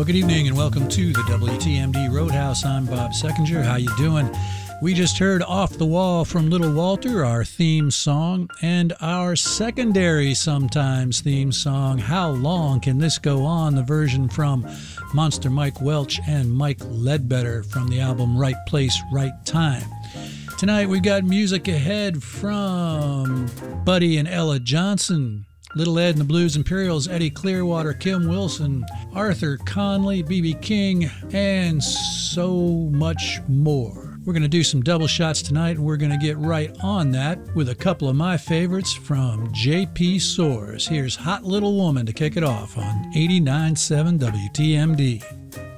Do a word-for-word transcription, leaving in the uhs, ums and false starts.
Well, good evening and welcome to the W T M D Roadhouse. I'm Bob Seckinger. How you doing? We just heard Off the Wall from Little Walter, our theme song, and our secondary sometimes theme song, How Long Can This Go On? The version from Monster Mike Welch and Mike Ledbetter from the album Right Place, Right Time. Tonight we've got music ahead from Buddy and Ella Johnson, Little Ed and the Blues Imperials, Eddie Clearwater, Kim Wilson, Arthur Conley, B B King, and so much more. We're going to do some double shots tonight, and we're going to get right on that with a couple of my favorites from J P Soares. Here's Hot Little Woman to kick it off on eighty-nine point seven W T M D.